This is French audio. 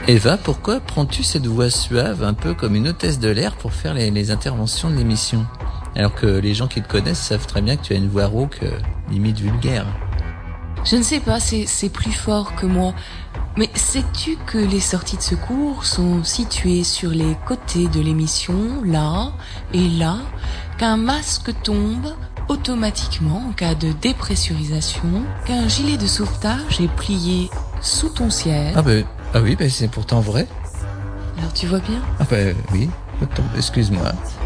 Eva, pourquoi prends-tu cette voix suave, un peu comme une hôtesse de l'air, pour faire les interventions de l'émission ? Alors que les gens qui te connaissent savent très bien que tu as une voix rauque, limite vulgaire. Je ne sais pas, c'est plus fort que moi. Mais sais-tu que les sorties de secours sont situées sur les côtés de l'émission, là et là, qu'un masque tombe automatiquement en cas de dépressurisation, qu'un gilet de sauvetage est plié sous ton siège. Ah oui, c'est pourtant vrai. Alors tu vois bien ? Oui, excuse-moi.